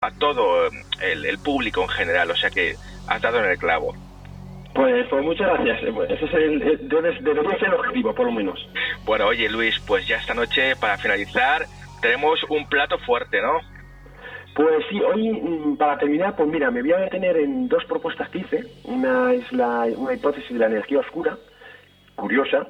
a todo el público en general, o sea que has dado en el clavo. Pues muchas gracias. Ese es debería ser el objetivo, por lo menos. Bueno, oye Luis, pues ya esta noche, para finalizar, tenemos un plato fuerte, ¿no? Pues sí, hoy para terminar, pues mira, me voy a detener en dos propuestas que hice. Una es una hipótesis de la energía oscura, curiosa.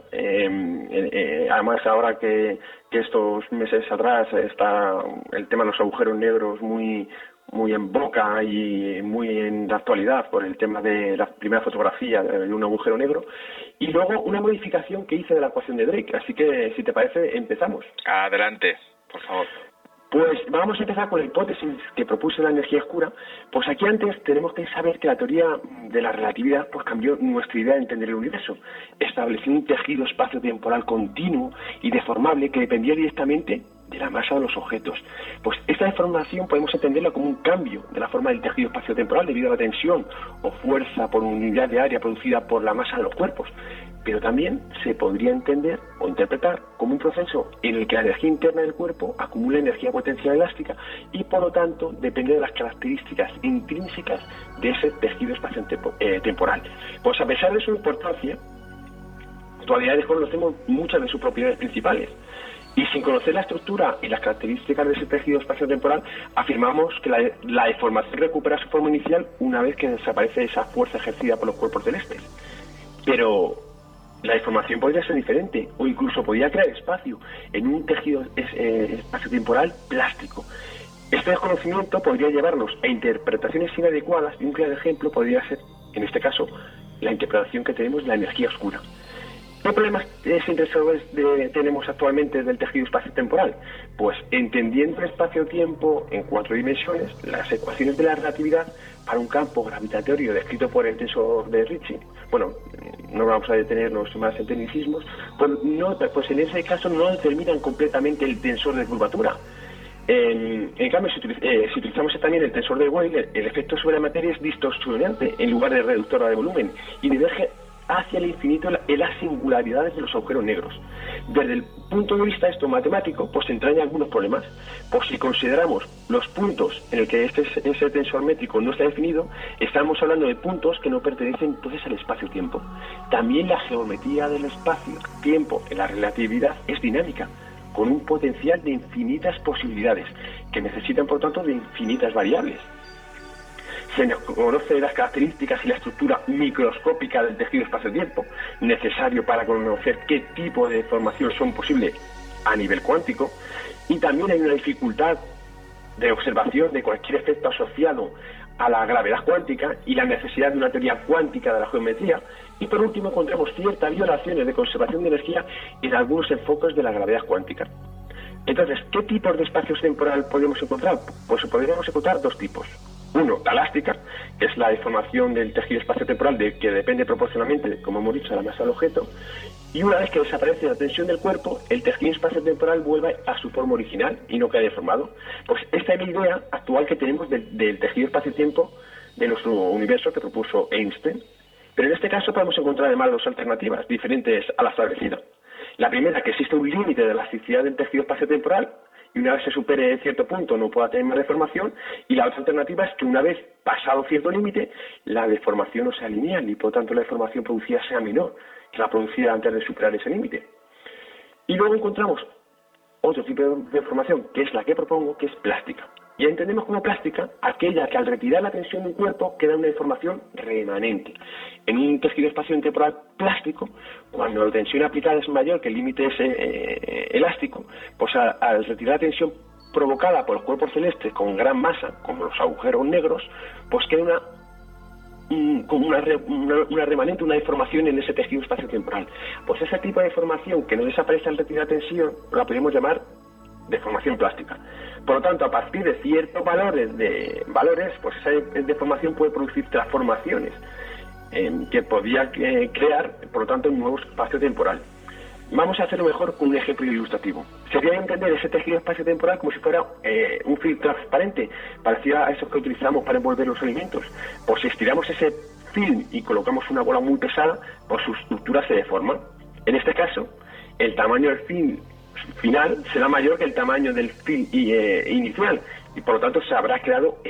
Además, ahora que estos meses atrás está el tema de los agujeros negros muy en boca y muy en la actualidad por el tema de la primera fotografía de un agujero negro, y luego una modificación que hice de la ecuación de Drake. Así que, si te parece, empezamos. Adelante, por favor. Pues vamos a empezar con la hipótesis que propuse la energía oscura. Pues aquí antes tenemos que saber que la teoría de la relatividad pues cambió nuestra idea de entender el universo. Estableció un tejido espacio-temporal continuo y deformable que dependía directamente de la masa de los objetos. Pues esta deformación podemos entenderla como un cambio de la forma del tejido espacio-temporal debido a la tensión o fuerza por unidad de área producida por la masa de los cuerpos. Pero también se podría entender o interpretar como un proceso en el que la energía interna del cuerpo acumula energía potencial elástica y por lo tanto depende de las características intrínsecas de ese tejido espacio-temporal. Pues a pesar de su importancia, todavía desconocemos muchas de sus propiedades principales. Y sin conocer la estructura y las características de ese tejido espacio-temporal, afirmamos que la deformación recupera su forma inicial una vez que desaparece esa fuerza ejercida por los cuerpos celestes. Pero la deformación podría ser diferente, o incluso podría crear espacio en un tejido espacio-temporal plástico. Este desconocimiento podría llevarnos a interpretaciones inadecuadas, y un claro ejemplo podría ser, en este caso, la interpretación que tenemos de la energía oscura. ¿Qué problemas tenemos actualmente del tejido espacio-temporal? Pues entendiendo el espacio-tiempo en 4 dimensiones, las ecuaciones de la relatividad para un campo gravitatorio descrito por el tensor de Ricci, bueno, no vamos a detenernos más en tecnicismos, pues en ese caso no determinan completamente el tensor de curvatura. En cambio, si utilizamos también el tensor de Weyl, el efecto sobre la materia es distorsionante en lugar de reductora de volumen y diverge hacia el infinito en las singularidades de los agujeros negros. Desde el punto de vista esto matemático, pues entraña algunos problemas. Pues si consideramos los puntos en el que ese tensor métrico no está definido, estamos hablando de puntos que no pertenecen entonces al espacio-tiempo. También la geometría del espacio-tiempo en la relatividad es dinámica, con un potencial de infinitas posibilidades, que necesitan por tanto de infinitas variables. Se conoce las características y la estructura microscópica del tejido espacio-tiempo, necesario para conocer qué tipo de deformación son posibles a nivel cuántico, y también hay una dificultad de observación de cualquier efecto asociado a la gravedad cuántica y la necesidad de una teoría cuántica de la geometría, y por último encontramos ciertas violaciones de conservación de energía en algunos enfoques de la gravedad cuántica. Entonces, ¿qué tipos de espacio temporal podemos encontrar? Pues podríamos encontrar dos tipos. Uno, la elástica, que es la deformación del tejido espacio-temporal que depende proporcionalmente, como hemos dicho, de la masa del objeto, y una vez que desaparece la tensión del cuerpo, el tejido espacio-temporal vuelve a su forma original y no queda deformado. Pues esta es la idea actual que tenemos del tejido espacio-tiempo de nuestro universo que propuso Einstein. Pero en este caso podemos encontrar además dos alternativas diferentes a la establecida. La primera, que existe un límite de elasticidad del tejido espacio-temporal, y una vez se supere cierto punto no pueda tener más deformación, y la otra alternativa es que una vez pasado cierto límite la deformación no sea lineal y por tanto la deformación producida sea menor que la producida antes de superar ese límite. Y luego encontramos otro tipo de deformación, que es la que propongo, que es plástica. Y entendemos como plástica aquella que al retirar la tensión de un cuerpo queda una deformación remanente. En un tejido espacio-temporal plástico, cuando la tensión aplicada es mayor que el límite elástico, pues al retirar la tensión provocada por los cuerpos celestes con gran masa, como los agujeros negros, pues queda una remanente, una deformación en ese tejido espacio-temporal. Pues ese tipo de deformación que no desaparece al retirar tensión, la podemos llamar deformación plástica. Por lo tanto, a partir de ciertos valores, pues esa deformación puede producir transformaciones que podría crear, por lo tanto, un nuevo espacio temporal. Vamos a hacerlo mejor con un ejemplo ilustrativo. Sería entender ese tejido espacio-temporal como si fuera un film transparente, parecido a esos que utilizamos para envolver los alimentos. Pues si estiramos ese film y colocamos una bola muy pesada, pues su estructura se deforma. En este caso, el tamaño del film final será mayor que el tamaño del film inicial, y por lo tanto se habrá creado